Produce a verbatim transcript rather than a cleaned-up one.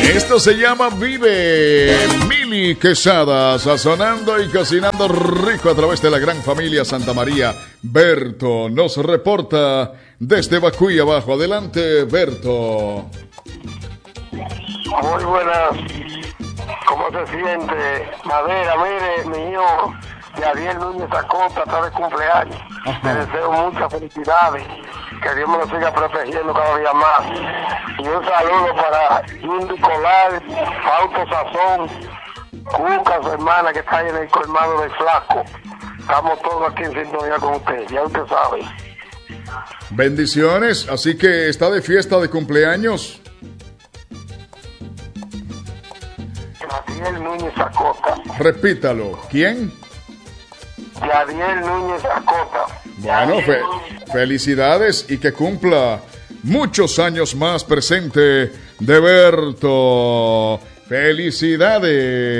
Esto se llama Vive. Mili Quesada, sazonando y cocinando rico a través de la gran familia Santa María. Berto nos reporta desde Bacuy abajo. Adelante, Berto. Muy buenas. ¿Cómo se siente? Madera, mire, mi hijo Yadiel Núñez Acosta está de cumpleaños. Ajá. Le deseo muchas felicidades. Que Dios me lo siga protegiendo cada día más. Y un saludo para Indy Colar, Fausto Sazón, Cuca, su hermana que está ahí en el colmado de Flaco. Estamos todos aquí en sintonía con usted, ya usted sabe. Bendiciones, así que está de fiesta de cumpleaños. Yadiel Núñez Acosta. Repítalo, ¿quién? Yadiel Núñez Acosta. Bueno, fe- felicidades y que cumpla muchos años más presente de Berto. Felicidades.